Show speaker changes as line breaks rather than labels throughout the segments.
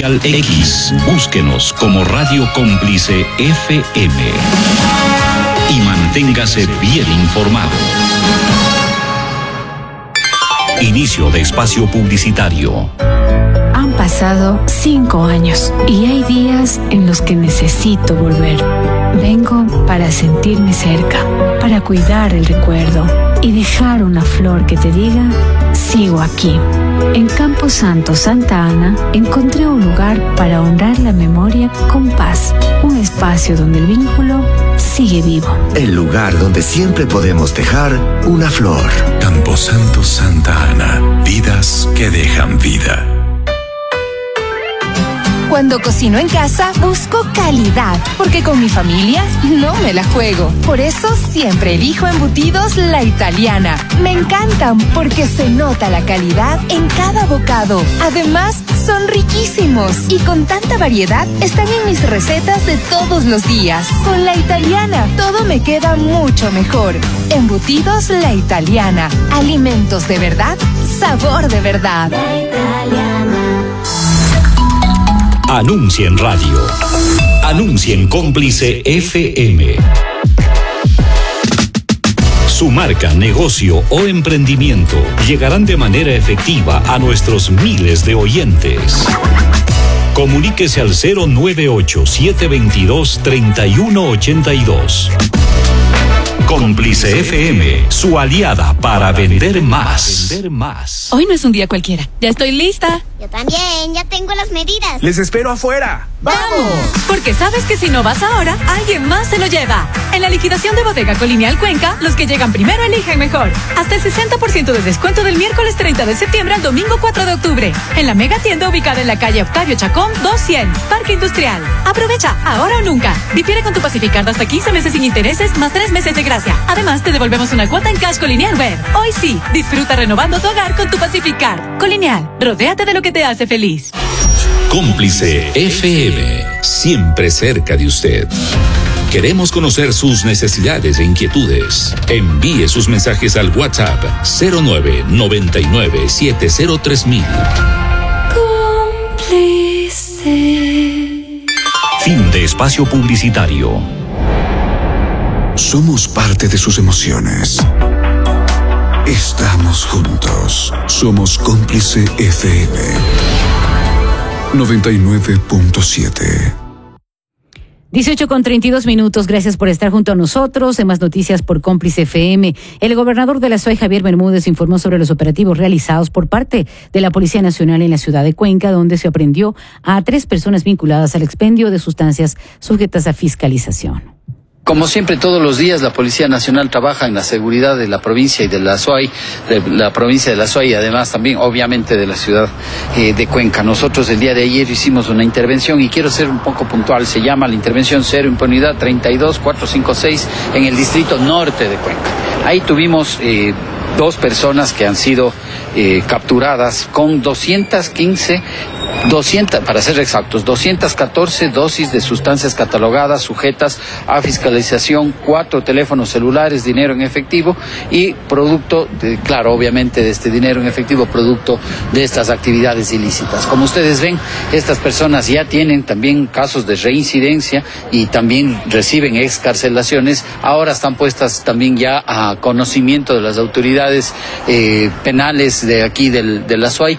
social X. Búsquenos como Radio Cómplice FM. Y manténgase bien informado. Inicio de espacio publicitario.
Han pasado 5 años y hay días en los que necesito volver. Vengo para sentirme cerca, para cuidar el recuerdo y dejar una flor que te diga, sigo aquí. En Campo Santo, Santa Ana, encontré un lugar para honrar la memoria con paz. Un espacio donde el vínculo sigue vivo.
El lugar donde siempre podemos dejar una flor.
Campo Santo, Santa Ana. Vidas que dejan vida.
Cuando cocino en casa, busco calidad, porque con mi familia no me la juego. Por eso siempre elijo embutidos La Italiana. Me encantan porque se nota la calidad en cada bocado. Además, son riquísimos y con tanta variedad están en mis recetas de todos los días. Con La Italiana, todo me queda mucho mejor. Embutidos La Italiana. Alimentos de verdad, sabor de verdad.
La Italiana.
Anuncia en radio. Anuncia en Cómplice FM. Su marca, negocio o emprendimiento llegarán de manera efectiva a nuestros miles de oyentes. Comuníquese al 098-722-3182. Cómplice FM, su aliada para vender más.
Hoy no es un día cualquiera. Ya estoy lista.
Yo también, ya tengo las medidas.
Les espero afuera.
¡Vamos! Porque sabes que si no vas ahora, alguien más se lo lleva. En la liquidación de Bodega Colonial Cuenca, los que llegan primero eligen mejor. Hasta el 60% de descuento del miércoles 30 de septiembre al domingo 4 de octubre. En la mega tienda ubicada en la calle Octavio Chacón, 200, Parque Industrial. Aprovecha, ahora o nunca. Difiere con tu Pacificard hasta 15 meses sin intereses, más 3 meses de gracia. Además, te devolvemos una cuota en cash Colonial Web. Hoy sí, disfruta renovando tu hogar con tu Pacificard. Colonial, rodéate de lo que te hace feliz.
Cómplice FM, siempre cerca de usted. Queremos conocer sus necesidades e inquietudes. Envíe sus mensajes al WhatsApp 0999703000.
Cómplice.
Fin de espacio publicitario.
Somos parte de sus emociones. Estamos juntos. Somos Cómplice FM 99.7.
18:32. Gracias por estar junto a nosotros. En más noticias por Cómplice FM. El gobernador de la SOAY, Javier Bermúdez, informó sobre los operativos realizados por parte de la Policía Nacional en la ciudad de Cuenca, donde se aprehendió a 3 personas vinculadas al expendio de sustancias sujetas a fiscalización.
Como siempre, todos los días la Policía Nacional trabaja en la seguridad de la provincia y de la SOAY, y además también, obviamente, de la ciudad de Cuenca. Nosotros el día de ayer hicimos una intervención y quiero ser un poco puntual. Se llama la intervención Cero Impunidad 32456 en el distrito norte de Cuenca. Ahí tuvimos 2 personas que han sido capturadas con 214 dosis de sustancias catalogadas sujetas a fiscalización, 4 teléfonos celulares, dinero en efectivo y producto, obviamente de este dinero en efectivo, producto de estas actividades ilícitas. Como ustedes ven, estas personas ya tienen también casos de reincidencia y también reciben excarcelaciones. Ahora están puestas también ya a conocimiento de las autoridades penales de aquí de la SOAY.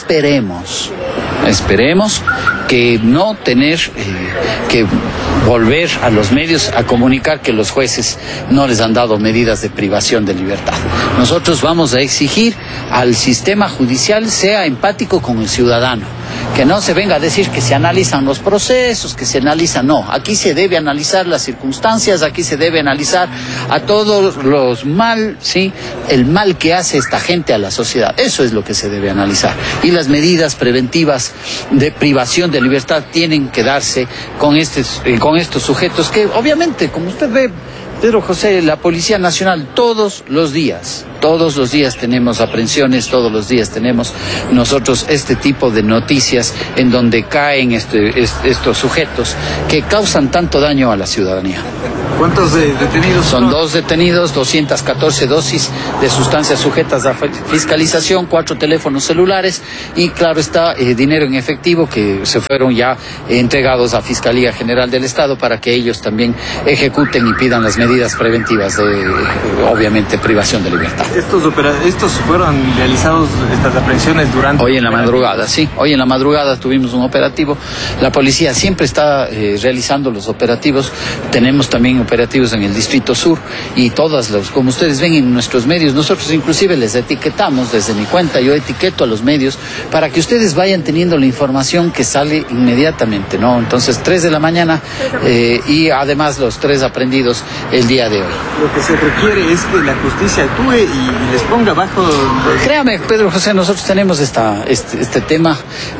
Esperemos que no tener que volver a los medios a comunicar que los jueces no les han dado medidas de privación de libertad. Nosotros vamos a exigir al sistema judicial sea empático con el ciudadano, que no se venga a decir que se analizan los procesos, no, aquí se debe analizar las circunstancias, aquí se debe analizar a todos los el mal que hace esta gente a la sociedad. Eso es lo que se debe analizar. Y las medidas preventivas de privación de libertad tienen que darse con estos sujetos que, obviamente, como usted ve, Pedro José, la Policía Nacional todos los días tenemos aprehensiones, todos los días tenemos nosotros este tipo de noticias en donde caen estos sujetos que causan tanto daño a la ciudadanía.
¿Cuántos detenidos?
Son 2 detenidos, 214 dosis de sustancias sujetas a fiscalización, 4 teléfonos celulares y claro está dinero en efectivo que se fueron ya entregados a Fiscalía General del Estado para que ellos también ejecuten y pidan las medidas preventivas de, obviamente, privación de libertad.
¿Estos fueron realizados, estas aprehensiones durante?
Hoy en la madrugada, sí. Hoy en la madrugada tuvimos un operativo. La policía siempre está realizando los operativos. Tenemos también operativos en el Distrito Sur y todas los, como ustedes ven en nuestros medios, nosotros inclusive les etiquetamos desde mi cuenta, yo etiqueto a los medios para que ustedes vayan teniendo la información que sale inmediatamente, ¿no? Entonces, 3 de la mañana y además los 3 aprendidos el día de hoy.
Lo que se requiere es que la justicia actúe y les ponga bajo...
Créame, Pedro José, nosotros tenemos este tema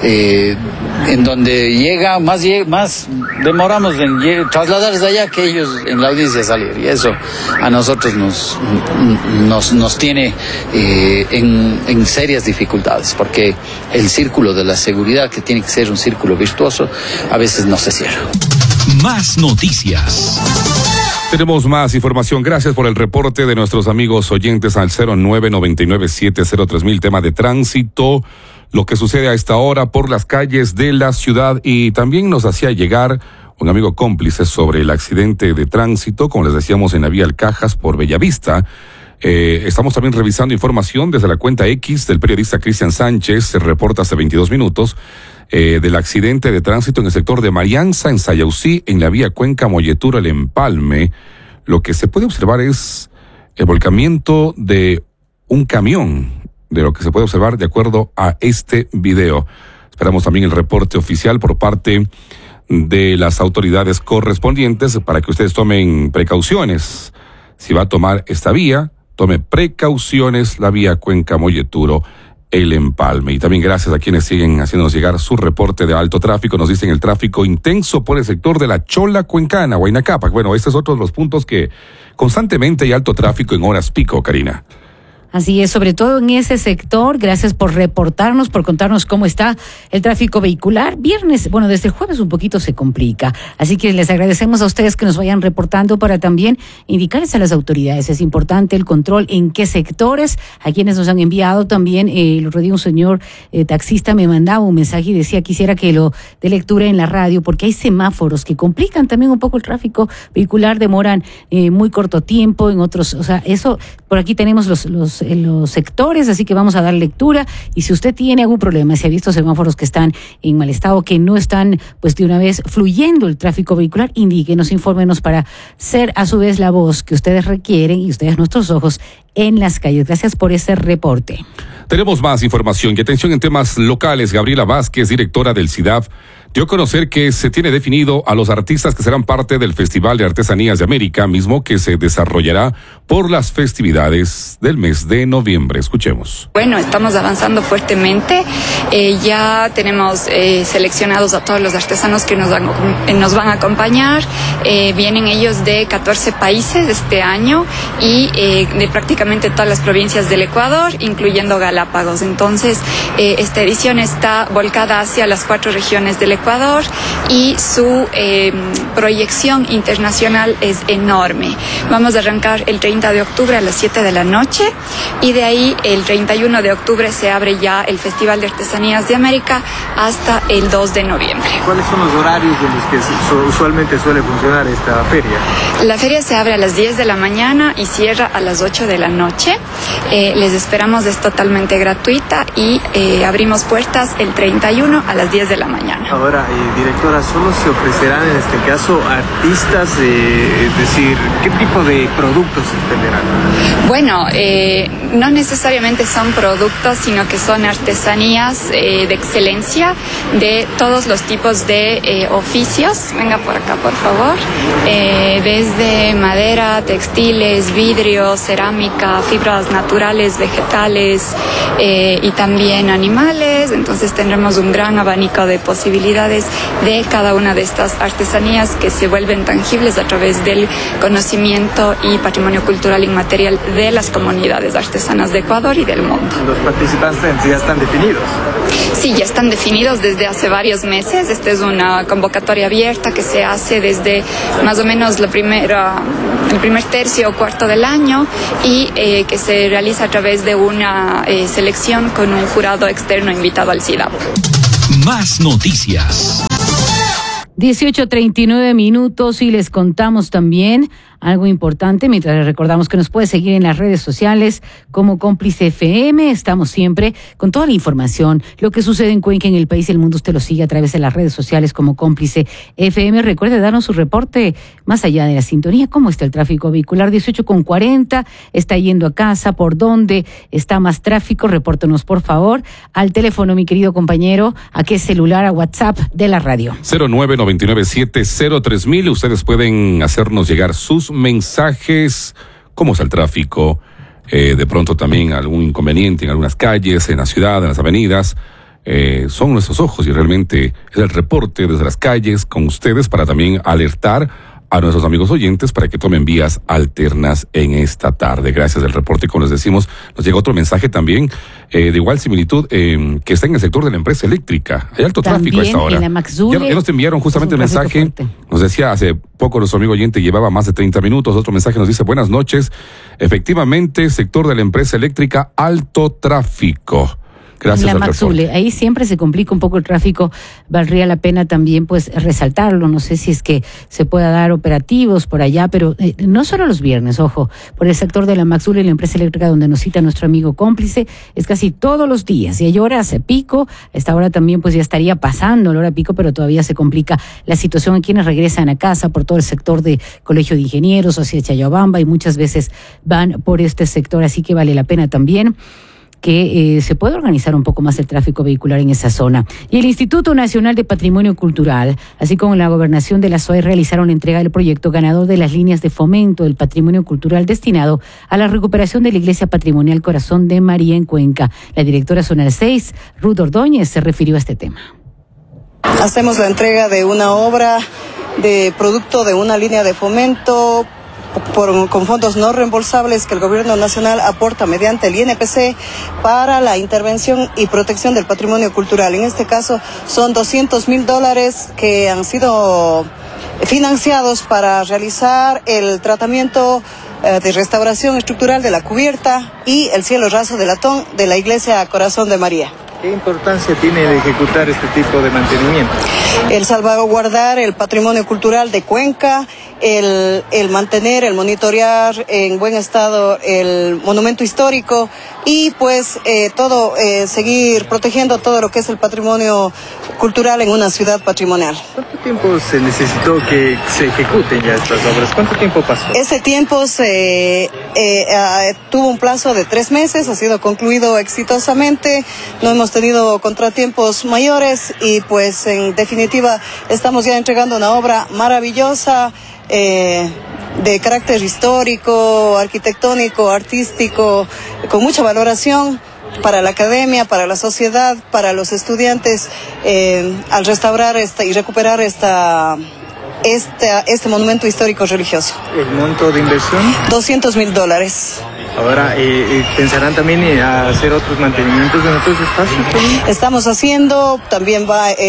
en donde llega más demoramos en trasladarles allá que ellos en la audiencia salir, y eso a nosotros nos tiene en serias dificultades, porque el círculo de la seguridad, que tiene que ser un círculo virtuoso, a veces no se cierra.
Más noticias.
Tenemos más información. Gracias por el reporte de nuestros amigos oyentes al 0999703000, tema de tránsito, lo que sucede a esta hora por las calles de la ciudad. Y también nos hacía llegar un amigo cómplice sobre el accidente de tránsito, como les decíamos, en la vía Alcajas por Bellavista. Estamos también revisando información desde la cuenta X del periodista Cristian Sánchez, se reporta hace 22 minutos, del accidente de tránsito en el sector de Marianza, en Sayausí, en la vía Cuenca Molletura, El Empalme. Lo que se puede observar es el volcamiento de un camión, de lo que se puede observar de acuerdo a este video. Esperamos también el reporte oficial por parte de las autoridades correspondientes para que ustedes tomen precauciones. Si va a tomar esta vía, tome precauciones, la vía Cuenca Molleturo, El Empalme. Y también gracias a quienes siguen haciéndonos llegar su reporte de alto tráfico. Nos dicen el tráfico intenso por el sector de la Chola Cuencana, Huayna Cápac. Bueno, este es otro de los puntos que constantemente hay alto tráfico en horas pico, Karina.
Así es, sobre todo en ese sector. Gracias por reportarnos, por contarnos cómo está el tráfico vehicular. Viernes, bueno, desde el jueves un poquito se complica. Así que les agradecemos a ustedes que nos vayan reportando para también indicarles a las autoridades. Es importante el control en qué sectores, a quienes nos han enviado también. El otro día un señor taxista me mandaba un mensaje y decía quisiera que lo dé lectura en la radio, porque hay semáforos que complican también un poco el tráfico vehicular, demoran muy corto tiempo en otros, o sea, eso, por aquí tenemos los sectores, así que vamos a dar lectura. Y si usted tiene algún problema, si ha visto semáforos que están en mal estado, que no están pues de una vez fluyendo el tráfico vehicular, indíquenos, infórmenos para ser a su vez la voz que ustedes requieren y ustedes nuestros ojos en las calles. Gracias por ese reporte.
Tenemos más información y atención en temas locales. Gabriela Vázquez, directora del CIDAF, dio a conocer que se tiene definido a los artistas que serán parte del Festival de Artesanías de América, mismo que se desarrollará por las festividades del mes de noviembre. Escuchemos.
Bueno, estamos avanzando fuertemente. Ya tenemos seleccionados a todos los artesanos que nos van a acompañar. Vienen ellos de 14 países este año y de prácticamente todas las provincias del Ecuador, incluyendo Galápagos. Entonces, esta edición está volcada hacia las 4 regiones del Ecuador y su proyección internacional es enorme. Vamos a arrancar el 30 de octubre a las 7 de la noche y de ahí el 31 de octubre se abre ya el Festival de Artesanías de América hasta el 2 de noviembre.
¿Cuáles son los horarios en los que usualmente suele funcionar esta feria?
La feria se abre a las 10 de la mañana y cierra a las 8 de la noche. Les esperamos, es totalmente gratuita y abrimos puertas el 31 a las 10 de la mañana.
Ahora, directora, ¿solo se ofrecerán en este caso artistas? Es decir, ¿qué tipo de productos se venderán?
Bueno, no necesariamente son productos, sino que son artesanías de excelencia de todos los tipos de oficios. Venga por acá, por favor. Desde madera, textiles, vidrio, cerámica, fibras naturales, vegetales y también animales. artesanales, entonces tendremos un gran abanico de posibilidades de cada una de estas artesanías que se vuelven tangibles a través del conocimiento y patrimonio cultural inmaterial de las comunidades artesanas de Ecuador y del mundo.
¿Los participantes ya están definidos?
Sí, ya están definidos desde hace varios meses. Esta es una convocatoria abierta que se hace desde más o menos el primer tercio o cuarto del año y que se realiza a través de una selección con un jurado externo invitado al CIDAP.
Más noticias.
18:39 minutos y les contamos también algo importante, mientras les recordamos que nos puede seguir en las redes sociales como Cómplice FM. Estamos siempre con toda la información, lo que sucede en Cuenca, en el país y el mundo. Usted lo sigue a través de las redes sociales como Cómplice FM. Recuerde darnos su reporte más allá de la sintonía. ¿Cómo está el tráfico vehicular? 18:40, está yendo a casa, ¿por dónde está más tráfico? Repórtenos por favor al teléfono, mi querido compañero, a qué celular, a WhatsApp de la radio.
0999703000. Ustedes pueden hacernos llegar sus mensajes, cómo está el tráfico, de pronto también algún inconveniente en algunas calles, en la ciudad, en las avenidas. Son nuestros ojos y realmente es el reporte desde las calles con ustedes para también alertar a nuestros amigos oyentes para que tomen vías alternas en esta tarde. Gracias al reporte, como les decimos, nos llega otro mensaje también de igual similitud que está en el sector de la empresa eléctrica. Hay alto
también
tráfico a esta hora.
En la Maxule,
ya nos enviaron justamente el mensaje.
Fuerte.
Nos decía hace poco nuestro amigo oyente, llevaba más de 30 minutos. Otro mensaje nos dice: buenas noches. Efectivamente, sector de la empresa eléctrica, alto tráfico. Gracias
la Maxule, ahí siempre se complica un poco el tráfico. Valdría la pena también pues resaltarlo. No sé si es que se pueda dar operativos por allá, pero no solo los viernes, ojo, por el sector de la Maxule y la empresa eléctrica donde nos cita nuestro amigo Cómplice, es casi todos los días. Y hay horas pico, a esta hora también pues ya estaría pasando la hora pico, pero todavía se complica la situación en quienes regresan a casa por todo el sector de Colegio de Ingenieros hacia Chayabamba y muchas veces van por este sector, así que vale la pena también que se puede organizar un poco más el tráfico vehicular en esa zona. Y el Instituto Nacional de Patrimonio Cultural, así como la Gobernación de la SOE, realizaron la entrega del proyecto ganador de las líneas de fomento del patrimonio cultural destinado a la recuperación de la Iglesia Patrimonial Corazón de María en Cuenca. La directora zonal 6, Ruth Ordóñez, se refirió a este tema.
Hacemos la entrega de una obra de producto de una línea de fomento con fondos no reembolsables que el gobierno nacional aporta mediante el INPC para la intervención y protección del patrimonio cultural. En este caso son $200,000 que han sido financiados para realizar el tratamiento de restauración estructural de la cubierta y el cielo raso de latón de la Iglesia Corazón de María.
¿Qué importancia tiene el ejecutar este tipo de mantenimiento?
El salvaguardar el patrimonio cultural de Cuenca, el mantener, el monitorear en buen estado el monumento histórico y pues seguir protegiendo todo lo que es el patrimonio cultural en una ciudad patrimonial.
¿Cuánto tiempo se necesitó que se ejecuten ya estas obras? ¿Cuánto tiempo pasó?
Ese tiempo tuvo un plazo de 3 meses, ha sido concluido exitosamente, no hemos tenido contratiempos mayores y pues en definitiva estamos ya entregando una obra maravillosa de carácter histórico, arquitectónico, artístico, con mucha valoración para la academia, para la sociedad, para los estudiantes, al restaurar y recuperar este monumento histórico religioso.
¿El monto de inversión?
$200,000.
Ahora, ¿pensarán también hacer otros mantenimientos en otros espacios?
Estamos haciendo, también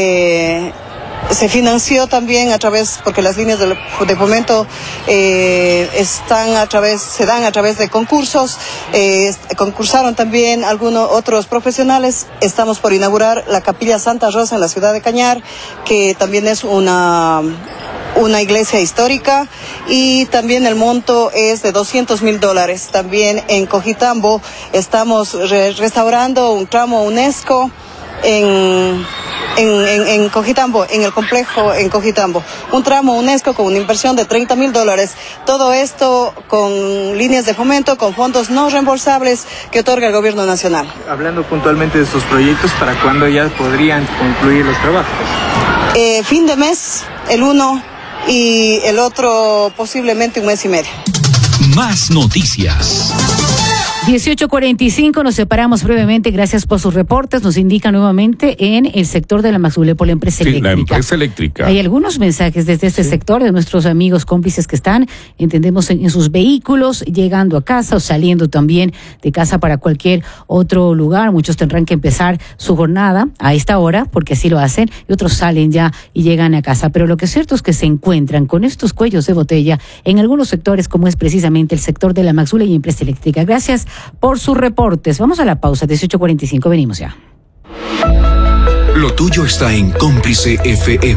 se financió también porque las líneas de fomento se dan a través de concursos, concursaron también algunos otros profesionales. Estamos por inaugurar la Capilla Santa Rosa en la ciudad de Cañar, que también es una iglesia histórica, y también el monto es de $200,000. También en Cojitambo estamos restaurando un tramo UNESCO en Cojitambo, en el complejo en Cojitambo, un tramo UNESCO con una inversión de $30,000. Todo esto con líneas de fomento, con fondos no reembolsables que otorga el gobierno nacional.
Hablando puntualmente de estos proyectos, ¿para cuándo ya podrían concluir los trabajos?
Fin de mes, el 1, y el otro posiblemente 1 mes y medio.
Más noticias.
18:45, nos separamos brevemente. Gracias por sus reportes. Nos indica nuevamente en el sector de la Maxule por la empresa eléctrica.
La empresa eléctrica.
Hay algunos mensajes desde este sector de nuestros amigos cómplices que están, entendemos, en sus vehículos, llegando a casa o saliendo también de casa para cualquier otro lugar. Muchos tendrán que empezar su jornada a esta hora, porque así lo hacen, y otros salen ya y llegan a casa. Pero lo que es cierto es que se encuentran con estos cuellos de botella en algunos sectores, como es precisamente el sector de la Maxule y empresa eléctrica. Gracias por sus reportes. Vamos a la pausa, 18:45, venimos ya.
Lo tuyo está en Cómplice FM.